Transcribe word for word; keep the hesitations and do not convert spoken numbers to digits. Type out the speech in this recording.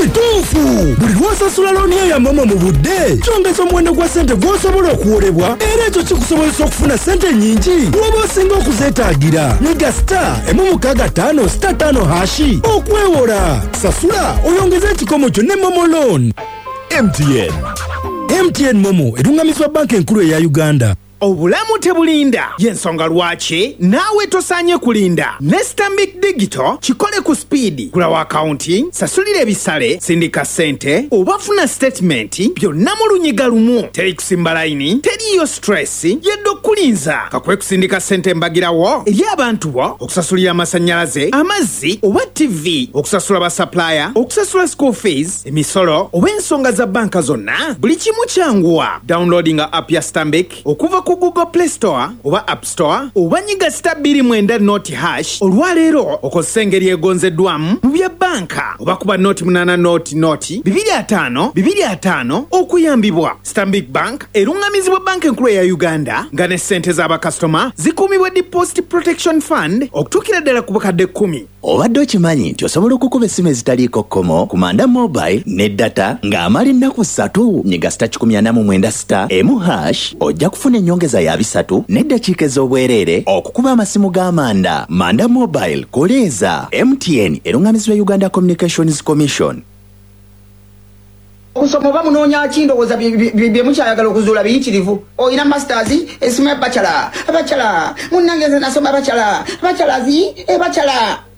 kituufu buli lw'osasula looni yo ya momo mu budde kyongeza omuwendo gwa ssente gw'osobola okuwolebwa era ekyo kikusobozesa okufuna ssente nnyingi bw'oba osinga okuzeetaagira. Nyiga star emu mukaaga ttaano star ttaano hashi okwewola. Sasula oyongeze ekikomo kyo ne momo loan. M T N M T N Momo erungamizibwa banka enkulu eya Uganda. Obulamu tebulinda yensonga lwaki naawe tosaanye kulinda ne Stanbic Digital kikole ku speed. Gulawo accounting, sasulira ebisale, sindika ssente oba funa statement byonna mu lunyiga lumu. Teri kusimba layini, teriyo stress yedde okulinza. Kakwe kusindika ssente mbagirawo eri abantu bo, okusasulira amasannyalaze, amazzi oba T V, okusasula ba supplier, okusasula school fees, emisolo oba ensonga za banka zonna. Buli kimu kyanguwa. Downloading app ya Stanbic okuva ku Google Play Store oba App Store oba nyiga star bbiri mwenda noti hash. Olwaleero okozesa engeri egonzeddwamu mu bya banka oba kuba noti munaana noti noti bibiri ataano bibiri ataano okuyambibwa. Stanbic Bank erungamizibwa banka enkulu ya Uganda nga ne ssente z'abakasitoma zikuumibwa Deposit Protection Fund okutuukira ddala ku bukadde kkumi. Obadde okimanyi nti osobola okukuba essimu ezitaliiko kkomo ku Manda Mobile ne data ng'amala ennaku ssatu. Nyiga star kikumi ana mu mwenda star emu hash ojja kufuna ennyongeza ya bisatu n'eddakiika ez'obwereere okukuba amasimu g'amanda. Manda Mobile koleeza. M T N erungamizibwa Uganda Communications Commission. Okusoma oba munoonya ki ndowooza bye mukyayagala okuzuula biyitirivu. Oyina masters esimu ya bachelor. Bachelor munnange nze nasoma bachelor. Bachelors e bachelor